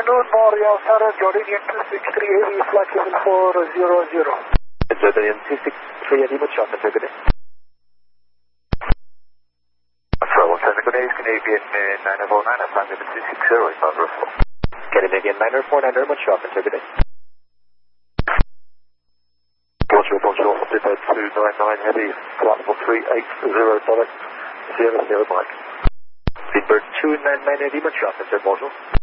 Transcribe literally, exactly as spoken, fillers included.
afternoon, Montreal Center, Jordanian two six three heavy, flight level four zero zero. Jordanian two six three heavy, much shot, good day. Control one seven, good day, Canadian nine oh nine, I'm two six zero, it's on roof. Canadian nine four nine, much shot, good day. Bonjour, bonjour, Zipper two nine nine heavy, flight level three eight zero, zero zero Mike. Zipper two nine nine heavy, much shot, bonjour.